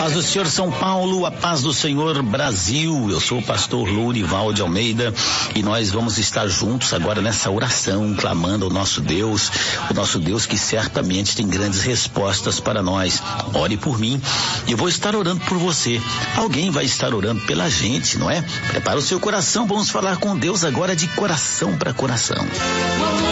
Paz do Senhor São Paulo, a paz do Senhor Brasil. Eu sou o pastor Lourival de Almeida e nós vamos estar juntos agora nessa oração, clamando ao nosso Deus, o nosso Deus que certamente tem grandes respostas para nós. Ore por mim e eu vou estar orando por você. Alguém vai estar orando pela gente, não é? Prepara o seu coração, vamos falar com Deus agora de coração para coração.